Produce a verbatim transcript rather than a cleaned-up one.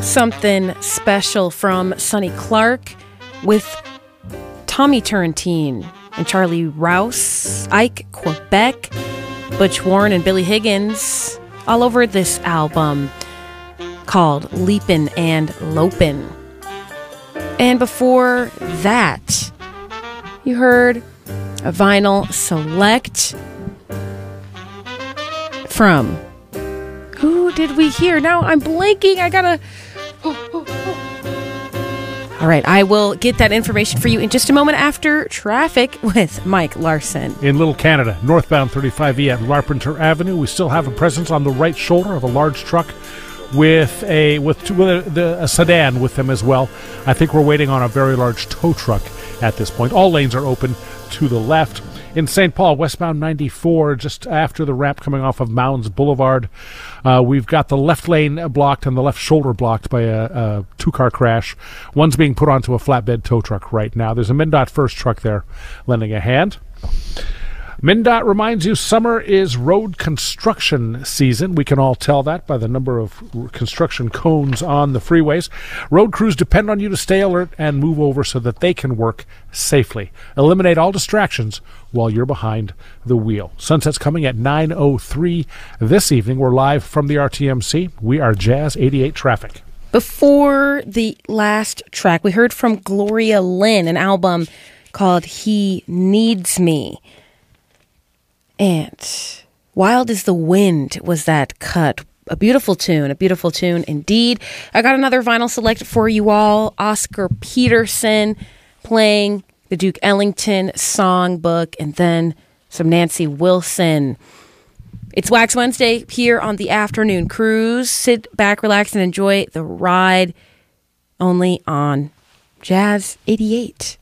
Something special from Sonny Clark with Tommy Turrentine and Charlie Rouse, Ike Quebec, Butch Warren, and Billy Higgins all over this album called Leapin' and Lopin'. And before that, you heard a vinyl select from... Who did we hear? Now I'm blanking. I gotta... Oh, oh, oh. All right, I will get that information for you in just a moment after traffic with Mike Larson. In Little Canada, northbound thirty-five E at Larpenteur Avenue, we still have a presence on the right shoulder of a large truck with a with, two, with a, the, a sedan with them as well. I think we're waiting on a very large tow truck at this point. All lanes are open to the left. In Saint Paul, westbound ninety-four, just after the ramp coming off of Mounds Boulevard, uh, we've got the left lane blocked and the left shoulder blocked by a, a two-car crash. One's being put onto a flatbed tow truck right now. There's a MnDOT first truck there lending a hand. MnDOT reminds you summer is road construction season. We can all tell that by the number of construction cones on the freeways. Road crews depend on you to stay alert and move over so that they can work safely. Eliminate all distractions while you're behind the wheel. Sunset's coming at nine oh three this evening. We're live from the R T M C. We are Jazz eighty-eight Traffic. Before the last track, we heard from Gloria Lynn, an album called He Needs Me. And Wild as the Wind was that cut. A beautiful tune, a beautiful tune indeed. I got another vinyl select for you all. Oscar Peterson playing the Duke Ellington songbook, and then some Nancy Wilson. It's Wax Wednesday here on the Afternoon Cruise. Sit back, relax, and enjoy the ride only on Jazz eighty-eight.